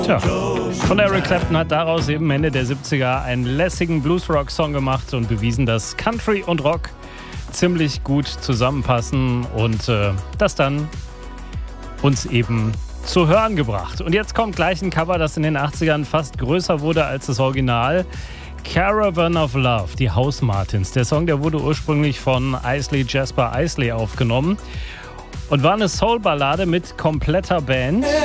Tja, von Eric Clapton hat daraus eben Ende der 70er einen lässigen Blues-Rock-Song gemacht und bewiesen, dass Country und Rock ziemlich gut zusammenpassen und das dann uns eben zu hören gebracht. Und jetzt kommt gleich ein Cover, das in den 80ern fast größer wurde als das Original. Caravan of Love, die House Martins. Der Song, der wurde ursprünglich von Jasper Isley aufgenommen und war eine Soul-Ballade mit kompletter Band.